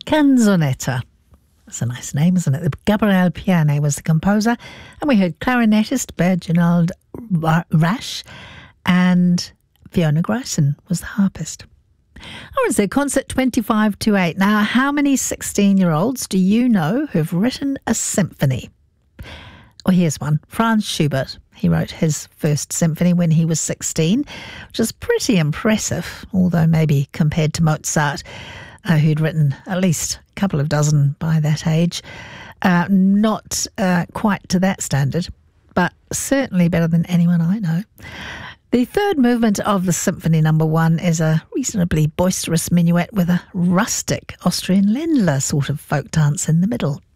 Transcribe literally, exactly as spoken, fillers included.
Canzonetta. That's a nice name, isn't it? Gabriel Piane was the composer, and we heard clarinetist Berginald Rasch, and Fiona Grayson was the harpist. Oh, it's their concert twenty-five to eight. Now, how many sixteen-year-olds do you know who've written a symphony? Well, here's one. Franz Schubert. He wrote his first symphony when he was sixteen, which is pretty impressive, although maybe compared to Mozart, uh, who'd written at least a couple of dozen by that age, uh, not uh, quite to that standard, but certainly better than anyone I know. The third movement of the Symphony Number One is a reasonably boisterous minuet with a rustic Austrian Ländler sort of folk dance in the middle.